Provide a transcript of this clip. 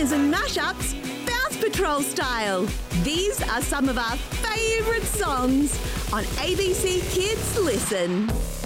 covers and mashups, Bounce Patrol style. These are some of our favourite songs on ABC Kids Listen.